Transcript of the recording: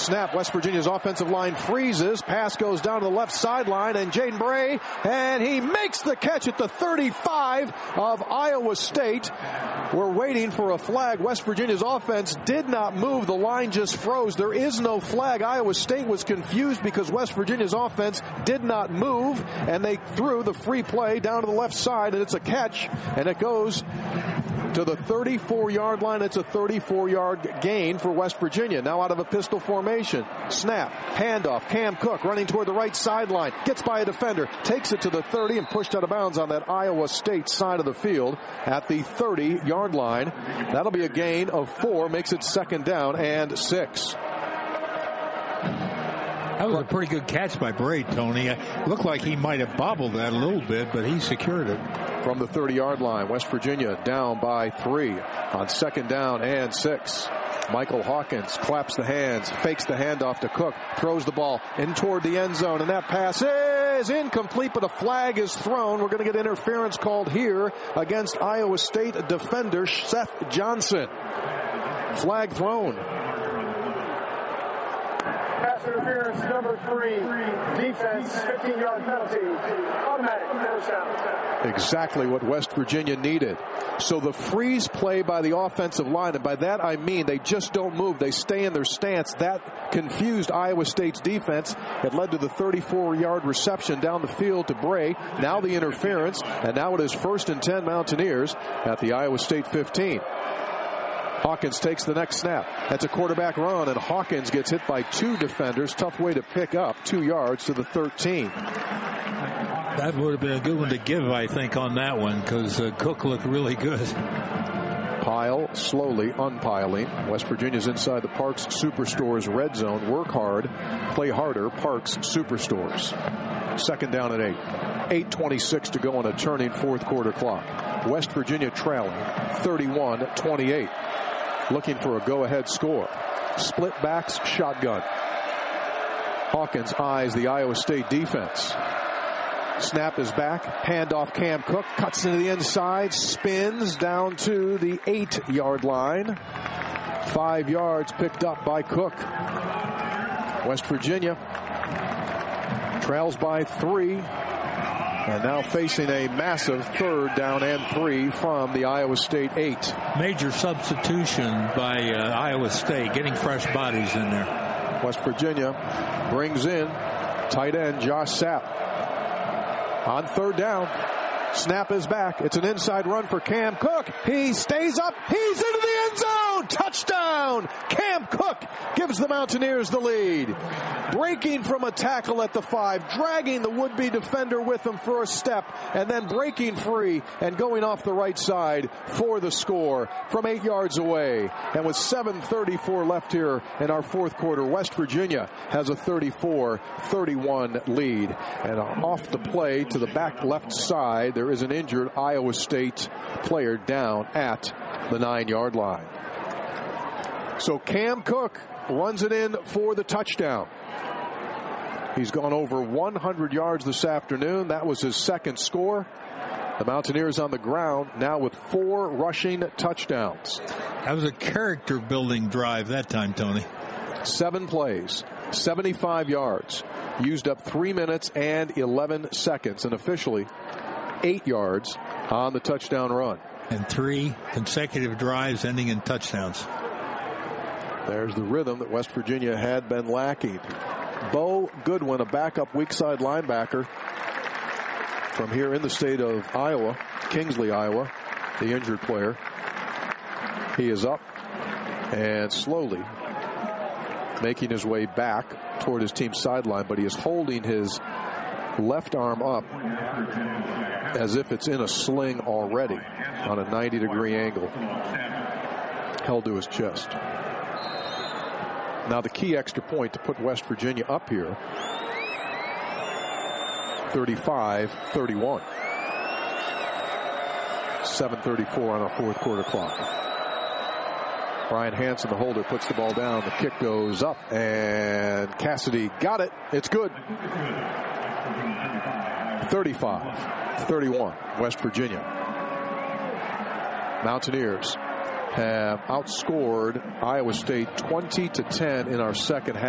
snap, West Virginia's offensive line freezes. Pass goes down to the left sideline, and Jaden Bray, and he makes the catch at the 35 of Iowa State. We're waiting for a flag. West Virginia's offense did not move. The line just froze. There is no flag. Iowa State was confused because West Virginia's offense did not move, and they threw the free play down to the left side, and it's a catch, and it goes to the 34-yard line. It's a 34-yard gain for West Virginia. Now out of a pistol formation. Snap, handoff, Cam Cook running toward the right sideline. Gets by a defender, takes it to the 30 and pushed out of bounds on that Iowa State side of the field at the 30-yard line. That'll be a gain of 4, makes it 2nd down and 6. That was a pretty good catch by Bray, Tony. It looked like he might have bobbled that a little bit, but he secured it. From the 30-yard line, West Virginia down by 3 on 2nd down and 6. Michael Hawkins claps the hands, fakes the handoff to Cook, throws the ball in toward the end zone, and that pass is incomplete, but a flag is thrown. We're going to get interference called here against Iowa State defender Seth Johnson. Flag thrown. Pass interference number 3, defense, 15-yard penalty, automatic first down. Exactly what West Virginia needed. So the freeze play by the offensive line, and by that I mean they just don't move. They stay in their stance. That confused Iowa State's defense. It led to the 34-yard reception down the field to Bray. Now the interference, and now it is 1st and 10 Mountaineers at the Iowa State 15. Hawkins takes the next snap. That's a quarterback run, and Hawkins gets hit by 2 defenders. Tough way to pick up 2 yards to the 13. That would have been a good one to give, I think, on that one, because Cook looked really good. Pile slowly unpiling. West Virginia's inside the Parks Superstores red zone. Work hard, play harder. Parks Superstores. 2nd down and 8. 8:26 to go on a turning 4th quarter clock. West Virginia trailing 31-28. Looking for a go-ahead score. Split backs, shotgun. Hawkins eyes the Iowa State defense. Snap is back. Handoff Cam Cook. Cuts into the inside. Spins down to the 8-yard line. 5 yards picked up by Cook. West Virginia trails by 3. And now facing a massive 3rd down and 3 from the Iowa State 8. Major substitution by Iowa State, getting fresh bodies in there. West Virginia brings in tight end Josh Sapp. On 3rd down, snap is back. It's an inside run for Cam Cook. He stays up. He's into the end zone. Touchdown. Cam Cook gives the Mountaineers the lead. Breaking from a tackle at the 5, dragging the would-be defender with him for a step, and then breaking free and going off the right side for the score from 8 yards away. And with 7:34 left here in our 4th quarter, West Virginia has a 34-31 lead. And off the play to the back left side, there is an injured Iowa State player down at the 9-yard line. So Cam Cook runs it in for the touchdown. He's gone over 100 yards this afternoon. That was his 2nd score. The Mountaineers on the ground now with 4 rushing touchdowns. That was a character-building drive that time, Tony. 7 plays, 75 yards. Used up 3 minutes and 11 seconds. And officially 8 yards on the touchdown run. And 3 consecutive drives ending in touchdowns. There's the rhythm that West Virginia had been lacking. Bo Goodwin, a backup weak side linebacker from here in the state of Iowa, Kingsley, Iowa, the injured player. He is up and slowly making his way back toward his team's sideline, but he is holding his left arm up as if it's in a sling already on a 90-degree angle, held to his chest. Now the key extra point to put West Virginia up here, 35-31. 7:34 on our 4th quarter clock. Brian Hansen, the holder, puts the ball down. The kick goes up, and Cassidy got it. It's good. 35-31, West Virginia. Mountaineers have outscored Iowa State 20-10 in our second half.